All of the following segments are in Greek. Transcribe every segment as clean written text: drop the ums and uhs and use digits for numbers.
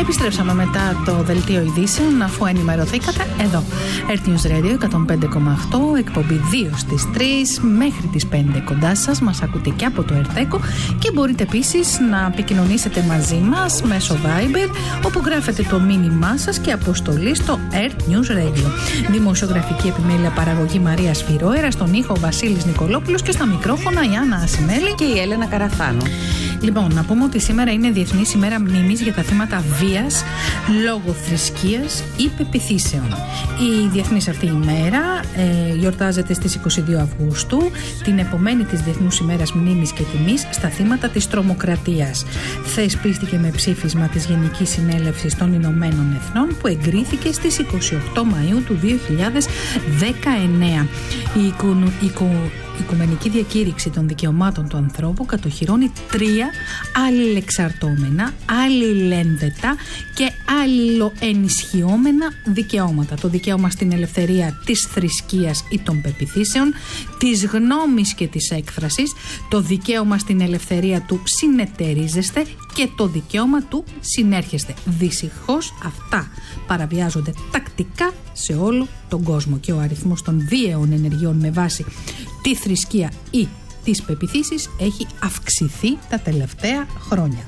Επιστρέψαμε μετά το δελτίο ειδήσεων, αφού ενημερωθήκατε εδώ. Earth News Radio 105,8, εκπομπή 2 στις 3 μέχρι τις 5 κοντά σας. Μας ακούτε και από το Earth και μπορείτε επίσης να επικοινωνήσετε μαζί μας μέσω Viber, όπου γράφετε το μήνυμά σας και αποστολή στο Earth News Radio. Δημοσιογραφική επιμέλεια παραγωγή Μαρία Σφυρόερα, στον ήχο Βασίλης Νικολόπουλος και στα μικρόφωνα η Άννα Ασημέλη και η Έλενα Καραθάνου. Λοιπόν, να πούμε ότι σήμερα είναι Διεθνής ημέρα μνήμης για τα θύματα βίας λόγω θρησκείας ή πεποιθήσεων. Η διεθνής αυτή ημέρα γιορτάζεται στις 22 Αυγούστου, την επομένη της Διεθνούς ημέρας μνήμης και τιμής στα θύματα της τρομοκρατίας. Θεσπίστηκε με ψήφισμα της Γενικής Συνέλευσης των Ηνωμένων Εθνών που εγκρίθηκε στις 28 Μαΐου του 2019. Η Οικουμενική Διακήρυξη των Δικαιωμάτων του Ανθρώπου κατοχυρώνει 3 αλληλεξαρτώμενα, αλληλένδετα και αλληλοενισχυόμενα δικαιώματα. Το δικαίωμα στην ελευθερία της θρησκείας ή των πεποιθήσεων, της γνώμης και της έκφρασης, το δικαίωμα στην ελευθερία του συνεταιρίζεστε και το δικαίωμα του συνέρχεστε. Δυστυχώς αυτά παραβιάζονται τακτικά σε όλο τον κόσμο και ο αριθμός των βίαιων ενεργειών με βάση τη θρησκεία ή τις πεποιθήσεις έχει αυξηθεί τα τελευταία χρόνια.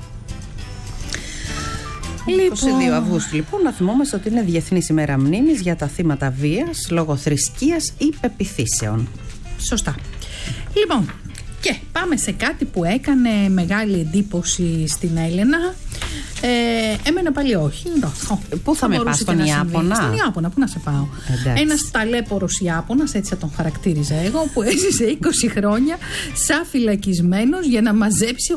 22 Αυγούστου λοιπόν, να θυμόμαστε ότι είναι Διεθνής ημέρα μνήμης για τα θύματα βίας λόγω θρησκείας ή πεποιθήσεων. Σωστά. Λοιπόν, και πάμε σε κάτι που έκανε μεγάλη εντύπωση στην Έλενα. Εμένα πάλι όχι. Πού θα με πας, στον Ιάπωνα? Στον Ιάπωνα, πού να σε πάω. Ένας ταλέπορος Ιάπωνας, έτσι θα τον χαρακτήριζα εγώ, που έζησε 20 χρόνια σαν φυλακισμένος για να μαζέψει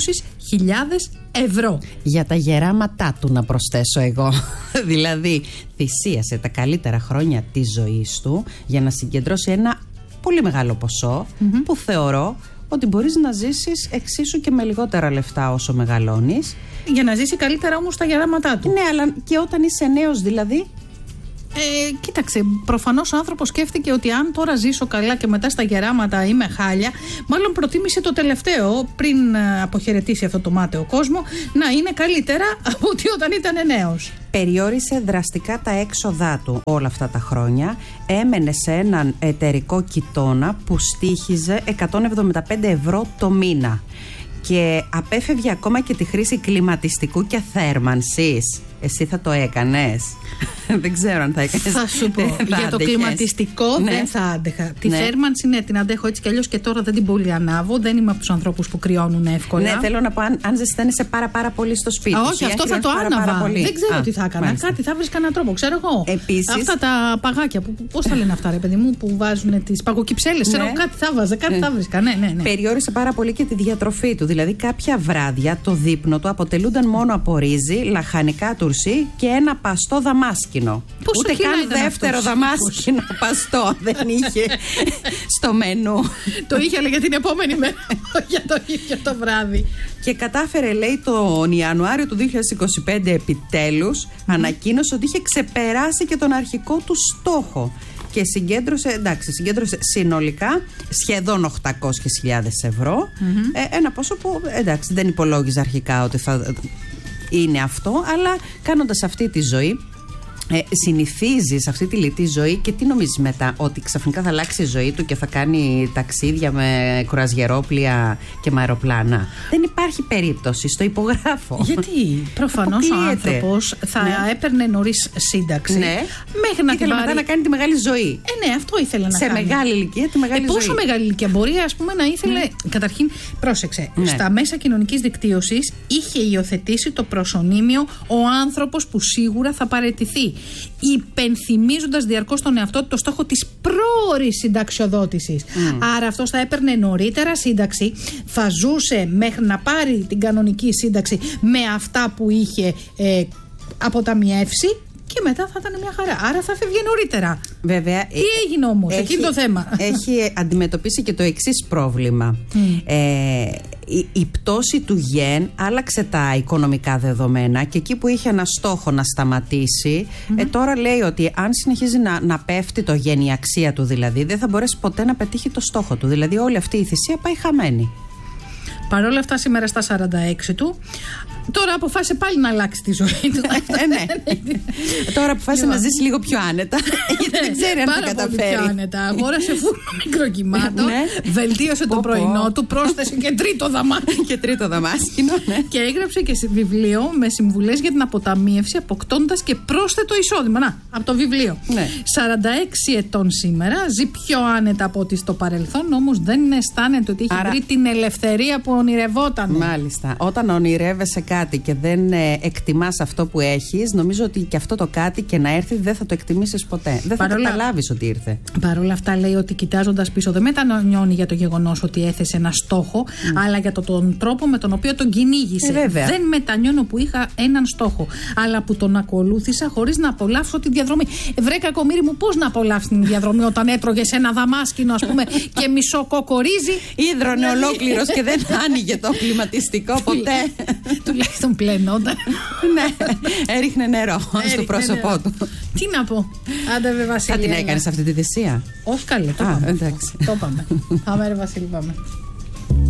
800.000 ευρώ. Για τα γεράματά του, να προσθέσω εγώ. Δηλαδή, θυσίασε τα καλύτερα χρόνια της ζωής του για να συγκεντρώσει ένα πολύ μεγάλο ποσό, που θεωρώ ότι μπορείς να ζήσεις εξίσου και με λιγότερα λεφτά όσο μεγαλώνεις. Για να ζήσει καλύτερα όμως τα γεράματά του. Ναι, αλλά και όταν είσαι νέος δηλαδή. Κοίταξε, προφανώς ο άνθρωπος σκέφτηκε ότι αν τώρα ζήσω καλά και μετά στα γεράματα είμαι χάλια, μάλλον προτίμησε το τελευταίο πριν αποχαιρετήσει αυτό το μάταιο κόσμο να είναι καλύτερα από ότι όταν ήταν νέος. Περιόρισε δραστικά τα έξοδά του όλα αυτά τα χρόνια. Έμενε σε έναν εταιρικό κοιτώνα που στοίχιζε 175 ευρώ το μήνα. Και απέφευγε ακόμα και τη χρήση κλιματιστικού και θέρμανσης. Εσύ θα το έκανες? Δεν ξέρω αν θα έκανες. Θα σου πω, για το κλιματιστικό δεν θα άντεχα. Τη θέρμανση την αντέχω έτσι κι αλλιώς και τώρα δεν την πολύ ανάβω. Δεν είμαι από τους ανθρώπους που κρυώνουν εύκολα. Ναι, θέλω να πω, αν ζεσταίνεσαι πάρα πολύ στο σπίτι. Όχι, αυτό θα το άναβα. Δεν ξέρω τι θα έκανα. Μάλιστα. Κάτι θα βρίσκα έναν τρόπο, ξέρω εγώ. Επίσης, αυτά τα παγάκια, πώς τα λένε αυτά, ρε παιδί μου, που βάζουν τις παγοκυψέλες. Ξέρω, κάτι θα βάζα, κάτι θα βρίσκα. Ναι. Περιόρισε πάρα πολύ και τη διατροφή του. Δηλαδή, κάποια βράδια το δείπνο του αποτελούνταν μόνο από ρύζι, λαχανικά τουρσί και ένα παστό δαμάσκινο. Ούτε καν δεύτερο δαμάσκινο παστό δεν είχε στο μενού. Το είχε, αλλά για την επόμενη μέρα, για το ίδιο το βράδυ. Και κατάφερε, λέει, τον Ιανουάριο του 2025 επιτέλους ανακοίνωσε ότι είχε ξεπεράσει και τον αρχικό του στόχο. Και συγκέντρωσε συνολικά σχεδόν 800.000 ευρώ. Ένα ποσό που εντάξει δεν υπολόγιζε αρχικά ότι θα είναι αυτό, αλλά κάνοντας αυτή τη ζωή συνηθίζεις αυτή τη λιτή ζωή και τι νομίζεις μετά, ότι ξαφνικά θα αλλάξει η ζωή του και θα κάνει ταξίδια με κουραζιερόπλια και με αεροπλάνα? Δεν υπάρχει περίπτωση, στο υπογράφω. Γιατί προφανώς ο άνθρωπος θα έπαιρνε νωρίς σύνταξη μέχρι να ήθελε μετά να κάνει τη μεγάλη ζωή. Ναι, αυτό ήθελε να κάνει. Σε μεγάλη ηλικία τη μεγάλη ζωή. Πόσο μεγάλη ηλικία? Μπορεί, ας πούμε, να ήθελε. Καταρχήν, πρόσεξε, στα μέσα κοινωνικής δικτύωσης είχε υιοθετήσει το προσωνύμιο ο άνθρωπος που σίγουρα θα παραιτηθεί, υπενθυμίζοντας διαρκώς τον εαυτό του το στόχο της πρόωρης συνταξιοδότησης. Άρα αυτός θα έπαιρνε νωρίτερα σύνταξη, θα ζούσε μέχρι να πάρει την κανονική σύνταξη με αυτά που είχε αποταμιεύσει και μετά θα ήταν μια χαρά. Άρα θα φεύγει νωρίτερα. Βέβαια. Τι έγινε όμως, εκεί το θέμα. Έχει αντιμετωπίσει και το εξής πρόβλημα. Η πτώση του γεν άλλαξε τα οικονομικά δεδομένα και εκεί που είχε ένα στόχο να σταματήσει, τώρα λέει ότι αν συνεχίζει να πέφτει το γεν, η αξία του δηλαδή, δεν θα μπορέσει ποτέ να πετύχει το στόχο του. Δηλαδή όλη αυτή η θυσία πάει χαμένη. Παρ' όλα αυτά, σήμερα στα 46 του Τώρα αποφάσισε πάλι να αλλάξει τη ζωή του. Ναι. Τώρα αποφάσισε να ζήσει λίγο πιο άνετα. Γιατί δεν ξέρει αν το καταφέρει. Πιο άνετα. Αγόρασε φούρνο μικροκυμάτων. Βελτίωσε το πρωινό του. Πρόσθεσε και τρίτο δαμάσκηνο. Και έγραψε και βιβλίο με συμβουλές για την αποταμίευση, αποκτώντας και πρόσθετο εισόδημα. Να, από το βιβλίο. 46 ετών σήμερα. Ζει πιο άνετα από ό,τι στο παρελθόν. Όμως δεν αισθάνεται ότι έχει βρει την ελευθερία που ονειρευόταν. Μάλιστα. Όταν ονειρεύεσαι κάτι και δεν εκτιμάς αυτό που έχεις, νομίζω ότι και αυτό το κάτι και να έρθει δεν θα το εκτιμήσεις ποτέ. Δεν θα καταλάβεις ότι ήρθε. Παρ' όλα αυτά, λέει ότι κοιτάζοντας πίσω δεν μετανιώνει για το γεγονός ότι έθεσε ένα στόχο, αλλά για τον τρόπο με τον οποίο τον κυνήγησε. Δεν μετανιώνω που είχα έναν στόχο, αλλά που τον ακολούθησα χωρίς να απολαύσω τη διαδρομή. Βρε κακομοίρη μου, πώς να απολαύσει την διαδρομή όταν έτρωγες ένα δαμάσκηνο, ας πούμε, και μισό κοκορίζει. Ίδρωνε ολόκληρος και δεν άνοιγε το κλιματιστικό ποτέ. Τουλάχιστον πλένονταν. Ναι, έριχνε νερό στο πρόσωπό του. Τι να πω. Άντε, βε Βασίλη. Θα την έκανες αυτή τη θυσία? Όχι, καλή. Εντάξει. Το είπαμε. Αμέ, Βασίλη, πάμε.